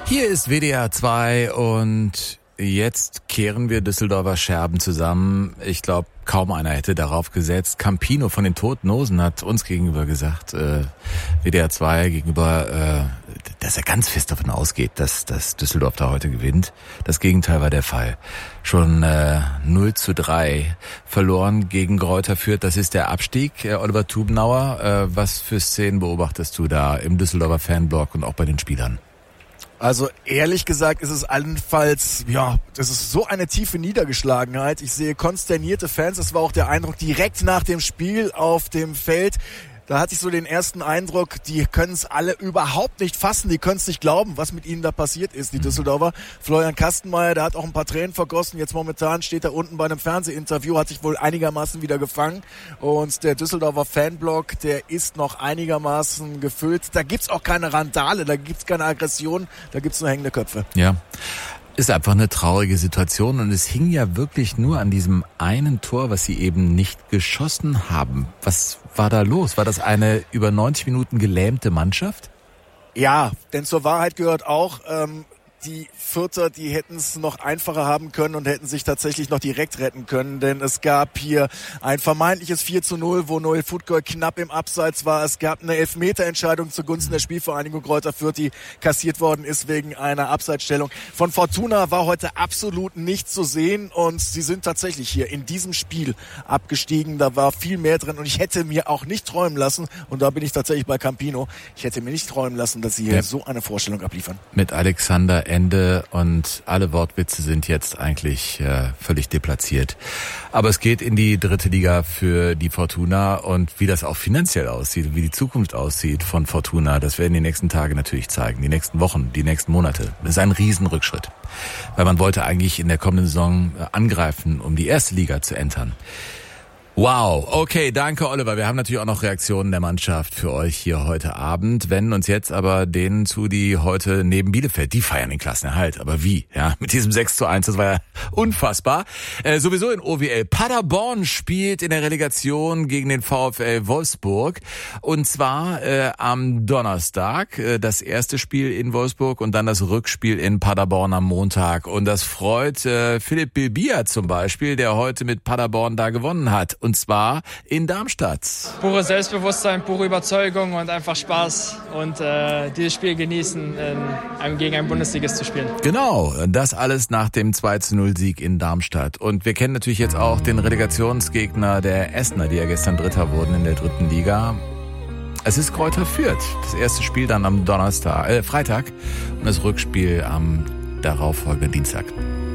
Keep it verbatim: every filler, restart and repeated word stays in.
Hier ist W D R zwei und jetzt kehren wir Düsseldorfer Scherben zusammen. Ich glaube, kaum einer hätte darauf gesetzt. Campino von den Toten Hosen hat uns gegenüber gesagt, äh, W D R zwei gegenüber, äh, dass er ganz fest davon ausgeht, dass, dass Düsseldorf da heute gewinnt. Das Gegenteil war der Fall. Schon äh, null zu drei verloren gegen Greuther Fürth. Das ist der Abstieg. Äh, Oliver Tubenauer, äh, was für Szenen beobachtest du da im Düsseldorfer Fanblock und auch bei den Spielern? Also ehrlich gesagt ist es allenfalls, ja, das ist so eine tiefe Niedergeschlagenheit. Ich sehe konsternierte Fans, das war auch der Eindruck direkt nach dem Spiel auf dem Feld. Da hatte ich so den ersten Eindruck, die können es alle überhaupt nicht fassen, die können es nicht glauben, was mit ihnen da passiert ist, die Düsseldorfer. Florian Kastenmeier, der hat auch ein paar Tränen vergossen, jetzt momentan steht er unten bei einem Fernsehinterview, hat sich wohl einigermaßen wieder gefangen und der Düsseldorfer Fanblock, der ist noch einigermaßen gefüllt. Da gibt's auch keine Randale, da gibt's keine Aggression, da gibt's nur hängende Köpfe. Ja. Ist einfach eine traurige Situation und es hing ja wirklich nur an diesem einen Tor, was sie eben nicht geschossen haben. Was war da los? War das eine über neunzig Minuten gelähmte Mannschaft? Ja, denn zur Wahrheit gehört auch, ähm, die Fürther, die hätten es noch einfacher haben können und hätten sich tatsächlich noch direkt retten können, denn es gab hier ein vermeintliches vier zu null, wo Noel Futgol knapp im Abseits war. Es gab eine Elfmeterentscheidung zugunsten der Spielvereinigung Greuther Fürth, die kassiert worden ist wegen einer Abseitsstellung. Von Fortuna war heute absolut nichts zu sehen und sie sind tatsächlich hier in diesem Spiel abgestiegen. Da war viel mehr drin und ich hätte mir auch nicht träumen lassen, und da bin ich tatsächlich bei Campino, ich hätte mir nicht träumen lassen, dass sie hier ja. so eine Vorstellung abliefern. Mit Alexander Ende und alle Wortwitze sind jetzt eigentlich äh, völlig deplatziert. Aber es geht in die dritte Liga für die Fortuna und wie das auch finanziell aussieht, wie die Zukunft aussieht von Fortuna, das werden die nächsten Tage natürlich zeigen, die nächsten Wochen, die nächsten Monate. Das ist ein Riesenrückschritt, weil man wollte eigentlich in der kommenden Saison angreifen, um die erste Liga zu entern. Wow, okay, danke Oliver. Wir haben natürlich auch noch Reaktionen der Mannschaft für euch hier heute Abend, wenden uns jetzt aber denen zu, die heute neben Bielefeld, die feiern den Klassenerhalt, aber wie? Ja, mit diesem sechs zu eins, das war ja unfassbar. Äh, sowieso in O W L. Paderborn spielt in der Relegation gegen den VfL Wolfsburg und zwar äh, am Donnerstag, äh, das erste Spiel in Wolfsburg und dann das Rückspiel in Paderborn am Montag und das freut äh, Philipp Bilbia zum Beispiel, der heute mit Paderborn da gewonnen hat. Und zwar in Darmstadt. Pure Selbstbewusstsein, pure Überzeugung und einfach Spaß und äh, dieses Spiel genießen, in, gegen einen Bundesligist zu spielen. Genau, das alles nach dem zwei zu null Sieg in Darmstadt. Und wir kennen natürlich jetzt auch den Relegationsgegner der Essener, die ja gestern Dritter wurden in der dritten Liga. Es ist Greuther Fürth. Das erste Spiel dann am Donnerstag, äh, Freitag und das Rückspiel am darauffolgenden Dienstag.